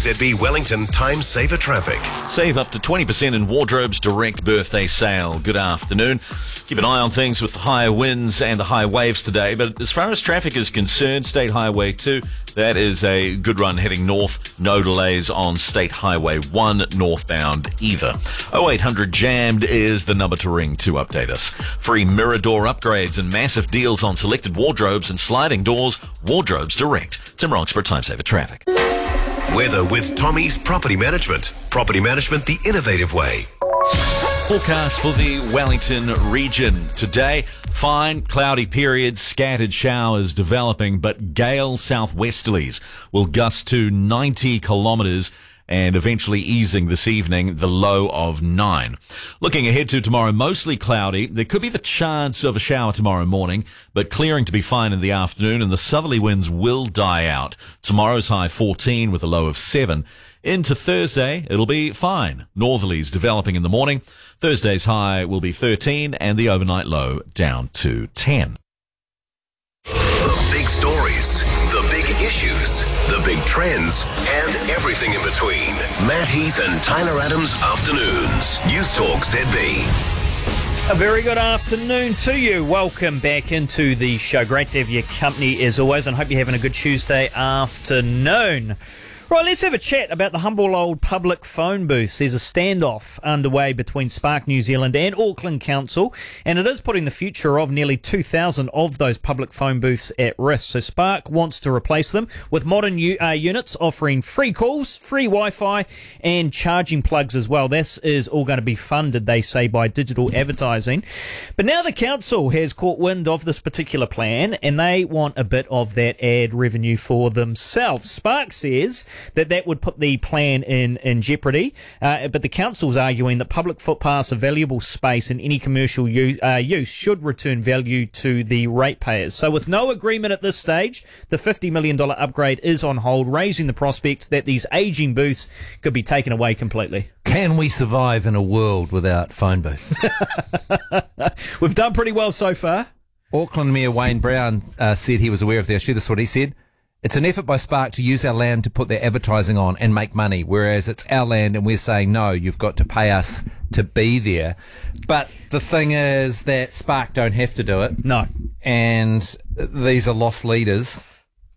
ZB Wellington Time Saver Traffic. Save up to 20% in Wardrobe's direct birthday sale. Good afternoon. Keep an eye on things with the higher winds and the high waves today. But as far as traffic is concerned, State Highway 2, that is a good run heading north. No delays on State Highway 1 northbound either. 0800 Jammed is the number to ring to update us. Free mirror door upgrades and massive deals on selected wardrobes and sliding doors. Wardrobe's Direct. Tim Roxburgh, Time Saver Traffic. Weather with Tommy's Property Management. Property management the innovative way. Forecast for the Wellington region today. Fine, cloudy periods, scattered showers developing, but gale southwesterlies will gust to 90 kilometres and eventually easing this evening, the low of 9. Looking ahead to tomorrow, mostly cloudy. There could be the chance of a shower tomorrow morning, but clearing to be fine in the afternoon, and the southerly winds will die out. Tomorrow's high 14 with a low of 7. Into Thursday, it'll be fine. Northerlies developing in the morning. Thursday's high will be 13 and the overnight low down to 10. The big stories, the big issues, the big trends, and everything in between. Matt Heath and Tyler Adams Afternoons. News Talk ZB. A very good afternoon to you. Welcome back into the show. Great to have your company as always, and hope you're having a good Tuesday afternoon. Right, let's have a chat about the humble old public phone booths. There's a standoff underway between Spark New Zealand and Auckland Council, and it is putting the future of nearly 2,000 of those public phone booths at risk. So Spark wants to replace them with modern units offering free calls, free Wi-Fi, and charging plugs as well. This is all going to be funded, they say, by digital advertising. But now the council has caught wind of this particular plan, and they want a bit of that ad revenue for themselves. Spark says that would put the plan in jeopardy, but the council's arguing that public footpaths are valuable space and any commercial use should return value to the ratepayers. So with no agreement at this stage, the $50 million upgrade is on hold, raising the prospect that these ageing booths could be taken away completely. Can we survive in a world without phone booths? We've done pretty well so far. Auckland Mayor Wayne Brown said he was aware of the issue. This is what he said. It's an effort by Spark to use our land to put their advertising on and make money, whereas it's our land and we're saying, no, you've got to pay us to be there. But the thing is that Spark don't have to do it. No. And these are lost leaders.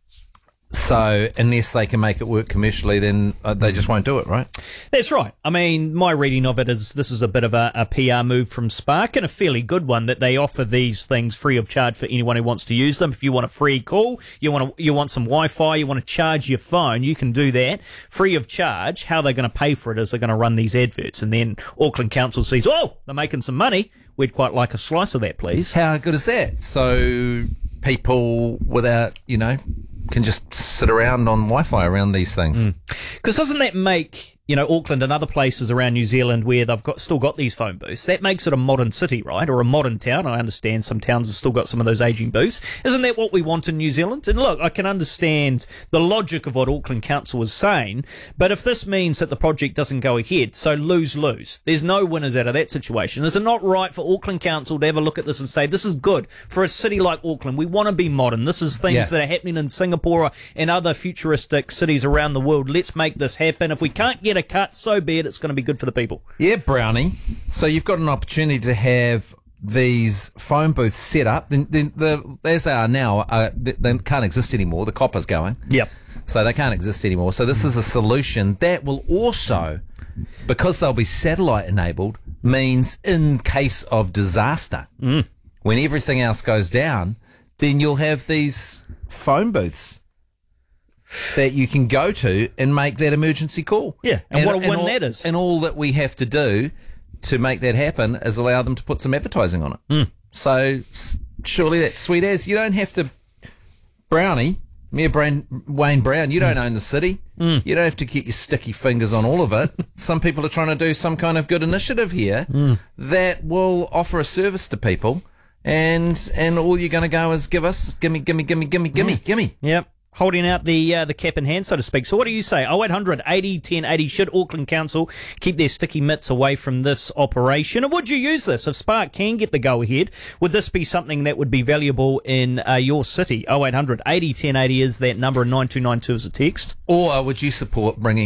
So unless they can make it work commercially, then they just won't do it, right? That's right. I mean, my reading of it is this is a bit of a PR move from Spark, and a fairly good one, that they offer these things free of charge for anyone who wants to use them. If you want a free call, you want some Wi-Fi, you want to charge your phone, you can do that free of charge. How they're going to pay for it is they're going to run these adverts, and then Auckland Council sees, oh, they're making some money. We'd quite like a slice of that, please. How good is that? So people without, can just sit around on Wi-Fi around these things. Because doesn't that make, Auckland and other places around New Zealand where they've still got these phone booths, that makes it a modern city, right? Or a modern town. I understand some towns have still got some of those aging booths. Isn't that what we want in New Zealand? And look, I can understand the logic of what Auckland Council is saying, but if this means that the project doesn't go ahead, so lose-lose. There's no winners out of that situation. Is it not right for Auckland Council to have a look at this and say, this is good for a city like Auckland? We want to be modern. This is things that are happening in Singapore and other futuristic cities around the world. Let's make this happen. If we can't get a cut, so be it. It's going to be good for the people. Yeah, Brownie. So you've got an opportunity to have these phone booths set up. As they are now, they can't exist anymore. The copper's going. Yep. So they can't exist anymore. So this is a solution that will also, because they'll be satellite enabled, means in case of disaster, when everything else goes down, then you'll have these phone booths that you can go to and make that emergency call. Yeah, and what a win that is. And all that we have to do to make that happen is allow them to put some advertising on it. So surely that's sweet as. You don't have to, Brownie, Mayor Wayne Brown, you don't own the city. You don't have to get your sticky fingers on all of it. Some people are trying to do some kind of good initiative here that will offer a service to people, and all you're going to go is gimme. Yep. Holding out the cap in hand, so to speak. So what do you say? 0800 80 1080. Should Auckland Council keep their sticky mitts away from this operation? And would you use this? If Spark can get the go-ahead, would this be something that would be valuable in your city? 0800 80 1080 is that number, and 9292 is a text. Or would you support bringing